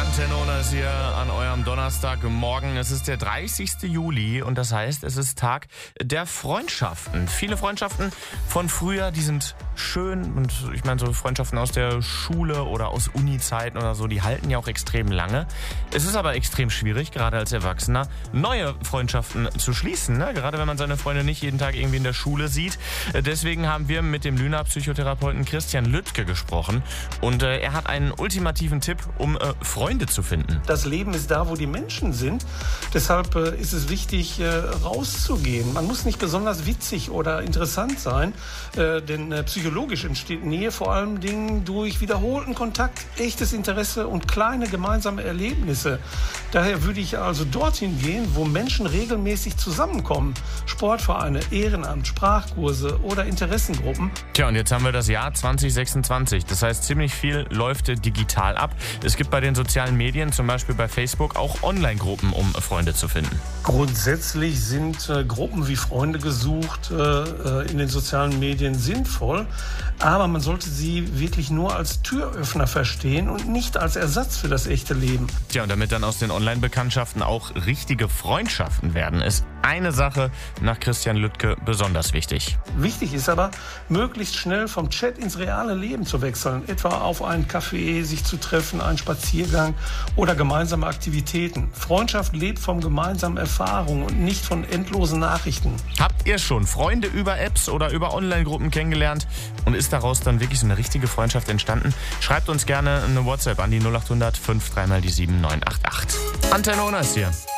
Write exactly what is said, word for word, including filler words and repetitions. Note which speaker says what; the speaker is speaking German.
Speaker 1: Antenne ist hier an eurem Donnerstagmorgen. Es ist der dreißigste Juli und das heißt, es ist Tag der Freundschaften. Viele Freundschaften von früher, die sind schön und ich meine so Freundschaften aus der Schule oder aus Uni-Zeiten oder so, die halten ja auch extrem lange. Es ist aber extrem schwierig, gerade als Erwachsener, neue Freundschaften zu schließen, ne? Gerade wenn man seine Freunde nicht jeden Tag irgendwie in der Schule sieht. Deswegen haben wir mit dem Lyna-Psychotherapeuten Christian Lüttke gesprochen und äh, er hat einen ultimativen Tipp, um äh, Freunde zu finden.
Speaker 2: Das Leben ist da, wo die Menschen sind. Deshalb äh, ist es wichtig, äh, rauszugehen. Man muss nicht besonders witzig oder interessant sein, äh, denn äh, psychologisch entsteht Nähe vor allem Dingen durch wiederholten Kontakt, echtes Interesse und kleine gemeinsame Erlebnisse. Daher würde ich also dorthin gehen, wo Menschen regelmäßig zusammenkommen. Sportvereine, Ehrenamt, Sprachkurse oder Interessengruppen.
Speaker 1: Tja, und jetzt haben wir das Jahr zwanzig sechsundzwanzig. Das heißt, ziemlich viel läuft digital ab. Es gibt bei den sozialen Medien, zum Beispiel bei Facebook, auch Online-Gruppen, um Freunde zu finden.
Speaker 2: Grundsätzlich sind äh, Gruppen wie Freunde gesucht äh, in den sozialen Medien sinnvoll, aber man sollte sie wirklich nur als Türöffner verstehen und nicht als Ersatz für das echte Leben.
Speaker 1: Tja, und damit dann aus den Online-Bekanntschaften auch richtige Freundschaften werden, ist eine Sache nach Christian Lüttke besonders wichtig.
Speaker 2: Wichtig ist aber, möglichst schnell vom Chat ins reale Leben zu wechseln, etwa auf einen Café, sich zu treffen, einen Spaziergang oder gemeinsame Aktivitäten. Freundschaft lebt vom gemeinsamen Erfahrungen und nicht von endlosen Nachrichten.
Speaker 1: Habt ihr schon Freunde über Apps oder über Online-Gruppen kennengelernt und ist daraus dann wirklich so eine richtige Freundschaft entstanden? Schreibt uns gerne eine WhatsApp an die null acht hundert fünf drei mal die sieben neun acht acht. Antenne ist hier.